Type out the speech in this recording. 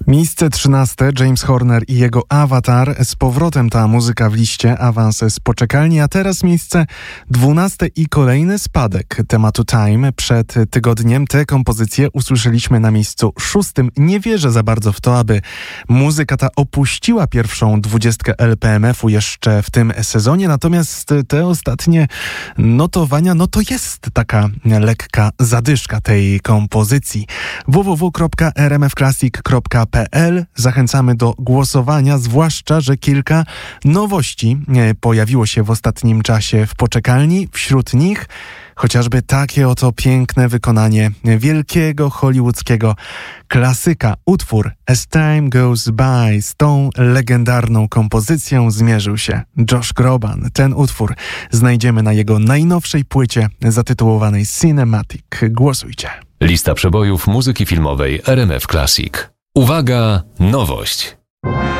Miejsce 13. James Horner i jego Avatar. Z powrotem ta muzyka w liście, awans z poczekalni, a teraz miejsce 12. i kolejny spadek tematu Time. Przed tygodniem tę kompozycję usłyszeliśmy na miejscu 6. Nie wierzę za bardzo w to, aby muzyka ta opuściła pierwszą 20 LPMF-u jeszcze w tym sezonie, natomiast te ostatnie notowania, no to jest taka lekka zadyszka tej kompozycji. www.rmfclassic.pl. Zachęcamy do głosowania, zwłaszcza, że kilka nowości pojawiło się w ostatnim czasie w poczekalni. Wśród nich chociażby takie oto piękne wykonanie wielkiego hollywoodzkiego klasyka. Utwór As Time Goes By. Z tą legendarną kompozycją zmierzył się Josh Groban. Ten utwór znajdziemy na jego najnowszej płycie zatytułowanej Cinematic. Głosujcie. Lista przebojów muzyki filmowej RMF Classic. Uwaga, nowość!